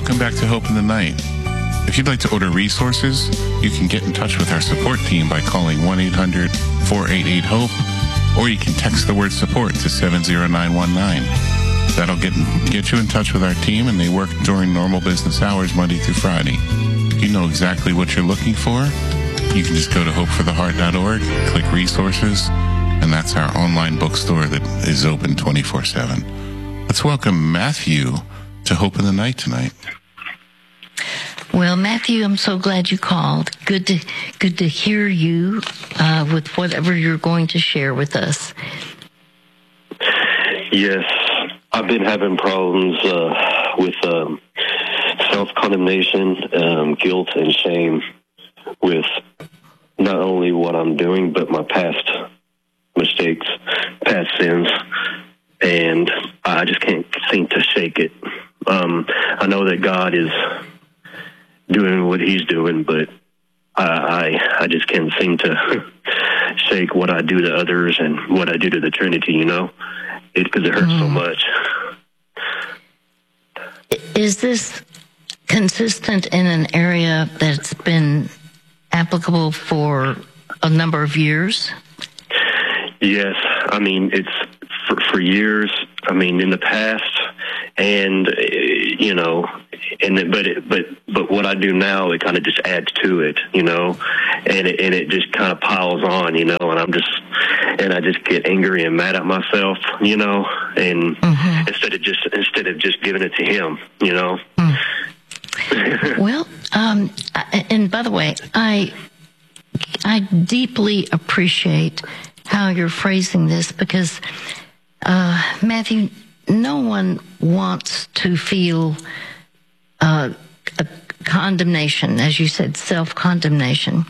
welcome back to Hope in the Night. If you'd like to order resources, you can get in touch with our support team by calling 1-800-488-HOPE, or you can text the word support to 70919. That'll get you in touch with our team, and they work during normal business hours, Monday through Friday. If you know exactly what you're looking for, you can just go to hopefortheheart.org, click resources, and that's our online bookstore that is open 24/7. Let's welcome Matthew to Hope in the Night tonight. Well, Matthew, I'm so glad you called. Good to hear you with whatever you're going to share with us. Yes, I've been having problems with self-condemnation, guilt, and shame with not only what I'm doing, but my past mistakes, past sins, and I just can't seem to shake it. I know that God is doing what He's doing, but I just can't seem to shake what I do to others and what I do to the Trinity, because it hurts so much. Is this consistent in an area that's been applicable for a number of years? Yes, I mean, it's for years. I mean, in the past, and but what I do now, it kind of just adds to it, and it just kind of piles on, and I just get angry and mad at myself, and instead of just giving it to Him, Well, and by the way, I deeply appreciate how you're phrasing this, because Matthew, no one wants to feel a condemnation, as you said, self-condemnation.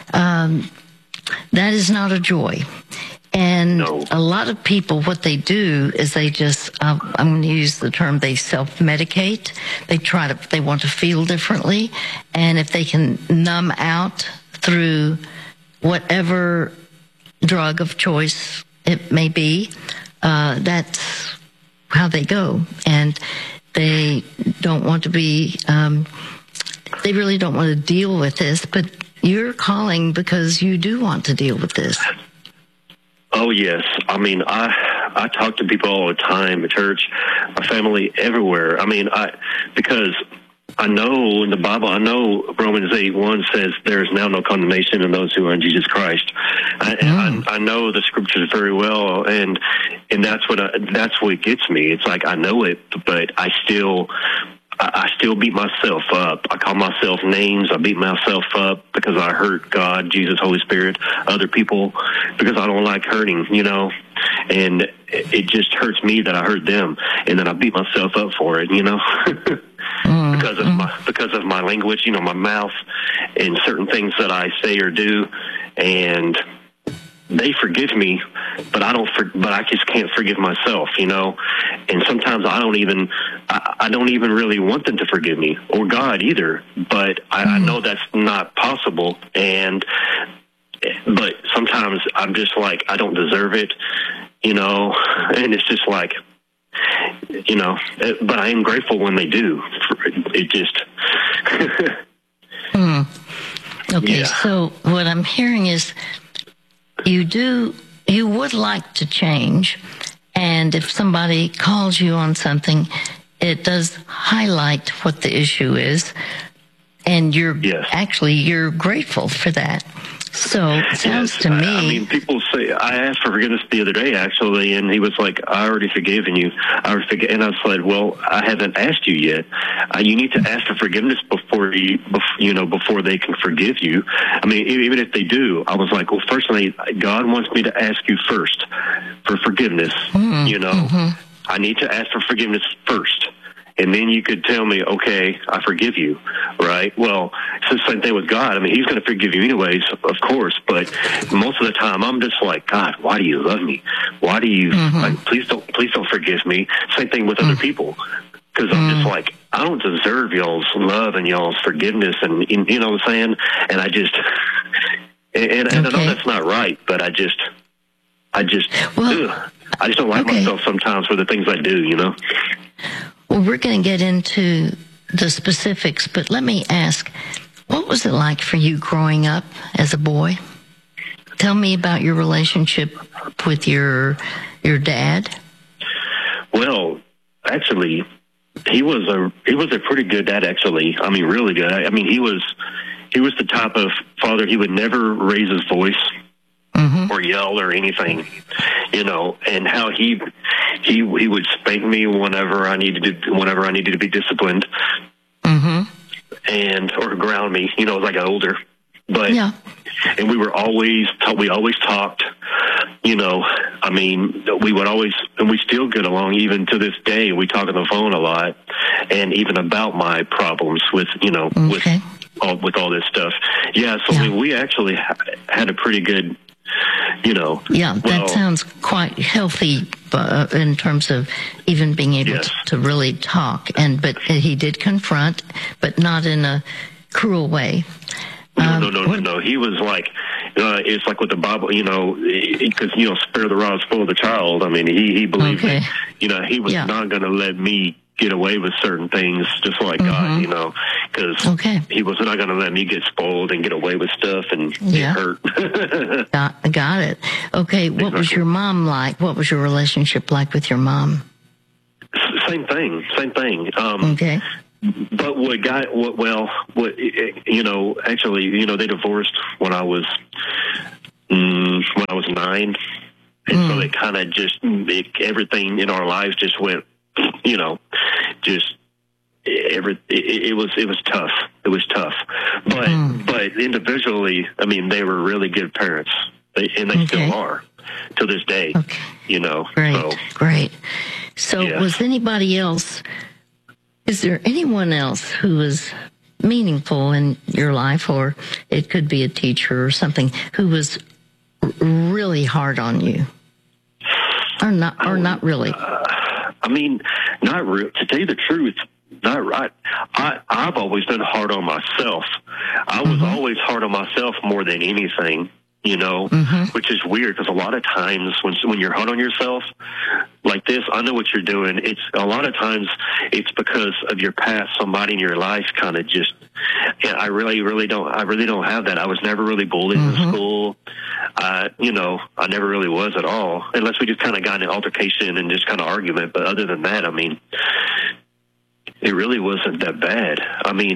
That is not a joy. And a lot of people, what they do is they just, I'm going to use the term, they self-medicate. They want to feel differently. And if they can numb out through whatever drug of choice it may be, that's how they go. And they don't want to be, they really don't want to deal with this, but you're calling because you do want to deal with this. Oh, yes. I mean, I talk to people all the time at church, my family, everywhere. I mean, because I know in the Bible, I know Romans 8:1 says there is now no condemnation in those who are in Jesus Christ. I know the scriptures very well, and that's what gets me. It's like I know it, but I still beat myself up. I call myself names. I beat myself up because I hurt God, Jesus, Holy Spirit, other people, because I don't like hurting, and it just hurts me that I hurt them, and then I beat myself up for it, because of my language, my mouth, and certain things that I say or do, and they forgive me, but I just can't forgive myself, and sometimes I don't even really want them to forgive me, or God either, but I know that's not possible, but sometimes I'm just like, I don't deserve it, and it's just like, but I am grateful when they do. It just... Okay, yeah. So what I'm hearing is you would like to change, and if somebody calls you on something, it does highlight what the issue is, and you're grateful for that. So it sounds to me... I mean, people say, I asked for forgiveness the other day, actually, and he was like, I already forgiven you. And I said, well, I haven't asked you yet. You need to ask for forgiveness before they can forgive you. I mean, even if they do, I was like, well, firstly, God wants me to ask you first for forgiveness, I need to ask for forgiveness first. And then you could tell me, okay, I forgive you, right? Well, it's the same thing with God. I mean, He's going to forgive you anyways, of course. But most of the time, I'm just like, God, why do you love me? Why do you? Please don't forgive me. Same thing with other people, because I'm just like, I don't deserve y'all's love and y'all's forgiveness, and you know what I'm saying? And I just, and I know that's not right, but I just don't like myself sometimes for the things I do, Well, we're going to get into the specifics, but let me ask, what was it like for you growing up as a boy? Tell me about your relationship with your dad. Well, actually, he was a pretty good dad. Actually, I mean, really good. I mean, he was the type of father. He would never raise his voice or yell or anything, and how he would spank me whenever I needed to be disciplined, and or ground me, as I got older. But and we always talked. I mean, we would always, and we still get along even to this day. We talk on the phone a lot, and even about my problems with with all this stuff. Yeah, so we actually had a pretty good. That sounds quite healthy in terms of even being able to really talk. But he did confront, but not in a cruel way. No. He was like, it's like with the Bible, because spare the rod, spoil the child. I mean, he believed that, he was not going to let me get away with certain things, just like God, because he was not going to let me get spoiled and get away with stuff and get hurt. Got it. Okay, what was your mom like? What was your relationship like with your mom? Same thing. Okay. But actually, they divorced when I was 9, and so it kind of just everything in our lives just went, it was tough. It was tough, but individually, I mean, they were really good parents, and they still are to this day. Okay. Great. So, was anybody else? Is there anyone else who was meaningful in your life, or it could be a teacher or something, who was really hard on you, or not really? I mean, not really. To tell you the truth, not right. I've always been hard on myself. I was always hard on myself more than anything. Which is weird, because a lot of times when you're hard on yourself like this, I know what you're doing. It's a lot of times it's because of your past. Somebody in your life kind of just. I really don't have that. I was never really bullied in school. I never really was at all, unless we just kind of got in an altercation and just kind of argument. But other than that, I mean, it really wasn't that bad. I mean,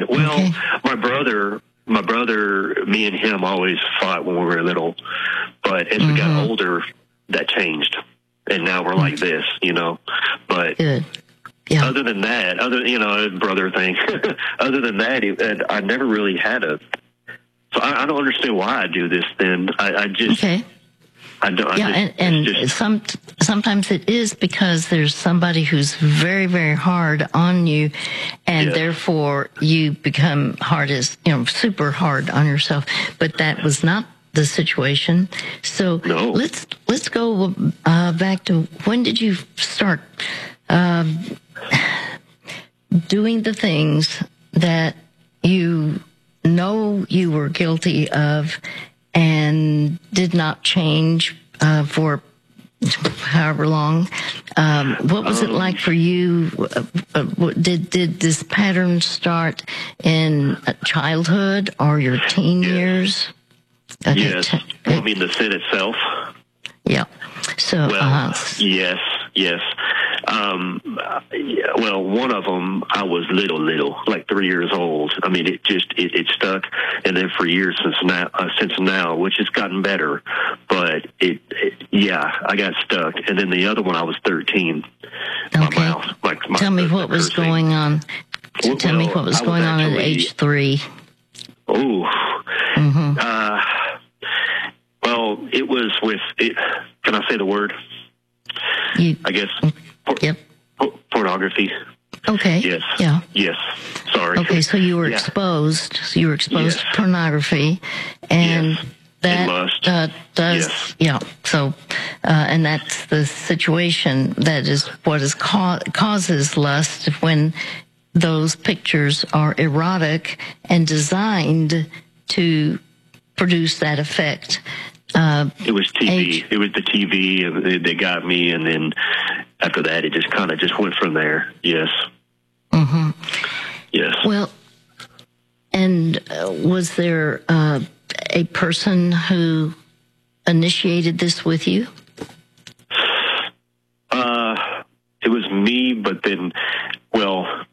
my brother, me and him always fought when we were little, but as we got older, that changed, and now we're like this, But other than that, brother thing. Other than that, I never really had a. So I don't understand why I do this. Then I just. I don't. Sometimes it is because there's somebody who's very, very hard on you, and therefore you become super hard on yourself. But that was not the situation. So let's go back to, when did you start doing the things that you know you were guilty of and did not change for however long? What was it like for you? Did this pattern start in childhood or your teen years? Okay. Yes. I mean, the sin itself. Yeah. So. Yes. Well, one of them, I was little, like 3 years old. I mean, it stuck, and then for years since now, which has gotten better, but I got stuck. And then the other one, I was 13. Okay. My mouth, Tell me what was going on. Tell me what was going on at age 3. Oh. Well, it was with it. Can I say the word? I guess. Yep. Pornography. Okay. Yes. Yeah. Yes. Sorry. Okay, so you were exposed. So you were exposed to pornography, and that does. Yeah. So, and that's the situation. That is what causes lust, when those pictures are erotic and designed to produce that effect. It was TV. It was the TV that got me, and then after that, it just kind of went from there. Yes. Yes. Well, and was there a person who initiated this with you? It was me, but then, well,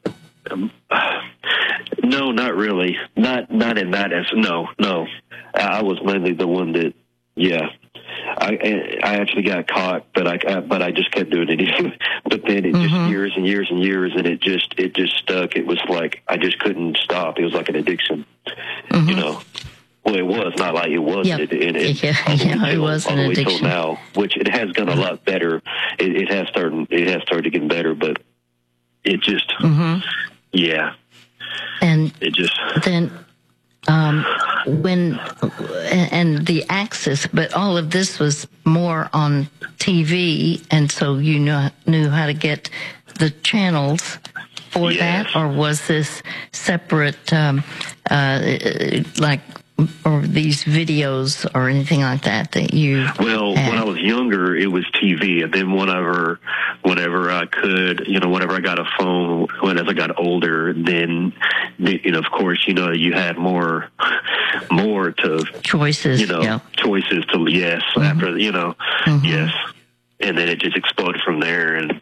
no, not really. Not in that as no. I was mainly the one that, yeah. I actually got caught, but I just kept doing it. But then it just years and years and years, and it just stuck. It was like I just couldn't stop. It was like an addiction, you know. Well, it was not like it was. Yep. It was an addiction. Till now, which it has gone a lot better. It has started getting better, but it just, yeah. And it just then. When and the access, but all of this was more on TV, and so you knew how to get the channels for that, or was this separate, like, or these videos or anything like that you? Well, when I was younger, it was TV, and then whenever I could, whenever I got a phone, as I got older, then of course, you had more to choices, choices to after yes, and then it just exploded from there, and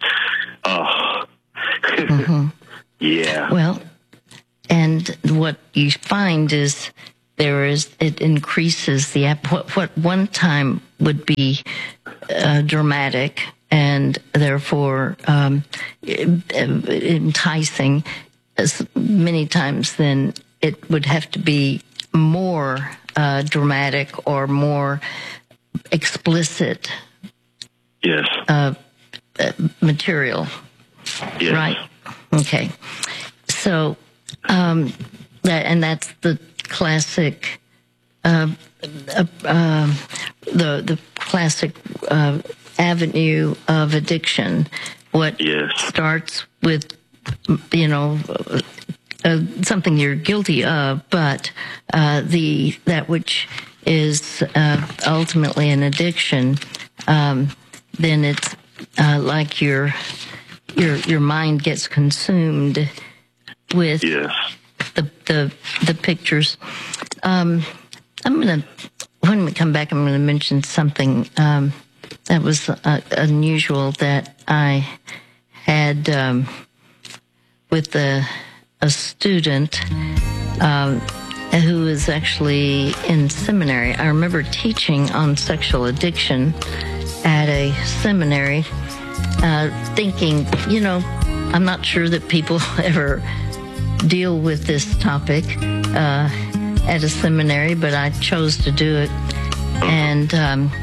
yeah. Well, and what you find is it increases the what one time would be dramatic and therefore enticing, as many times then it would have to be more dramatic or more explicit. Yes. Material. Yes. Right. Okay. So, and that's the classic, the classic avenue of addiction. What starts with, something you're guilty of, but that which is ultimately an addiction, then it's like your mind gets consumed with the pictures. When we come back, I'm going to mention something that was unusual that I had with a student who is actually in seminary. I remember teaching on sexual addiction at a seminary, thinking, I'm not sure that people ever deal with this topic at a seminary, but I chose to do it. And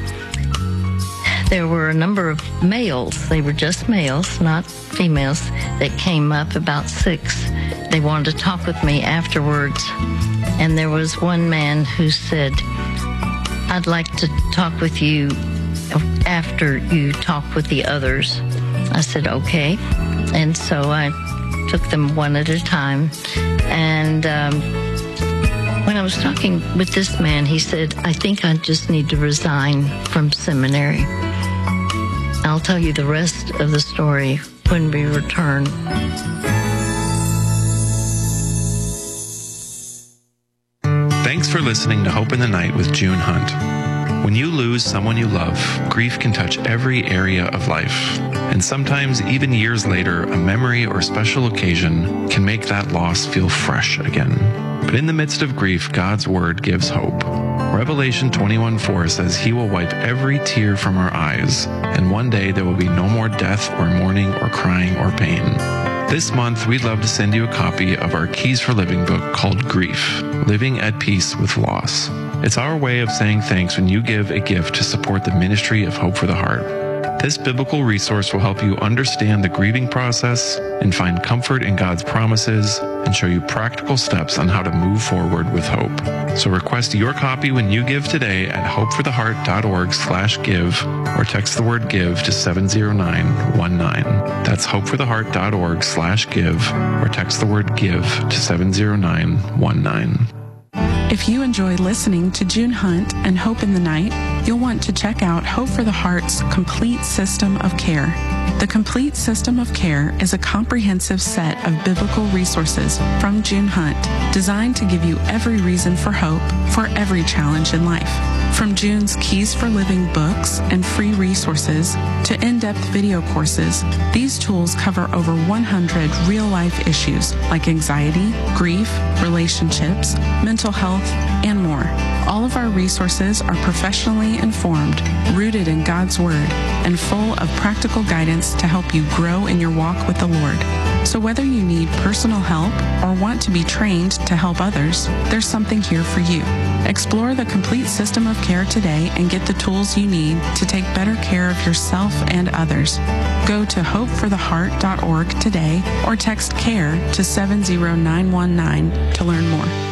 there were a number of males. They were just males, not females, that came up, about 6. They wanted to talk with me afterwards. And there was one man who said, I'd like to talk with you after you talk with the others. I said, okay. And so I took them one at a time. And when I was talking with this man, he said, I think I just need to resign from seminary. I'll tell you the rest of the story when we return. Thanks for listening to Hope in the Night with June Hunt. When you lose someone you love, grief can touch every area of life. And sometimes, even years later, a memory or special occasion can make that loss feel fresh again. But in the midst of grief, God's word gives hope. Revelation 21:4 says he will wipe every tear from our eyes, and one day there will be no more death or mourning or crying or pain. This month, we'd love to send you a copy of our Keys for Living book called Grief, Living at Peace with Loss. It's our way of saying thanks when you give a gift to support the ministry of Hope for the Heart. This biblical resource will help you understand the grieving process and find comfort in God's promises and show you practical steps on how to move forward with hope. So request your copy when you give today at hopefortheheart.org/give or text the word give to 70919. That's hopefortheheart.org/give or text the word give to 70919. If you enjoy listening to June Hunt and Hope in the Night, you'll want to check out Hope for the Heart's Complete System of Care. The Complete System of Care is a comprehensive set of biblical resources from June Hunt, designed to give you every reason for hope for every challenge in life. From June's Keys for Living books and free resources to in-depth video courses, these tools cover over 100 real-life issues like anxiety, grief, relationships, mental health, and more. All of our resources are professionally informed, rooted in God's Word, and full of practical guidance to help you grow in your walk with the Lord. So whether you need personal help or want to be trained to help others, there's something here for you. Explore the Complete System of Care today and get the tools you need to take better care of yourself and others. Go to hopefortheheart.org today or text CARE to 70919 to learn more.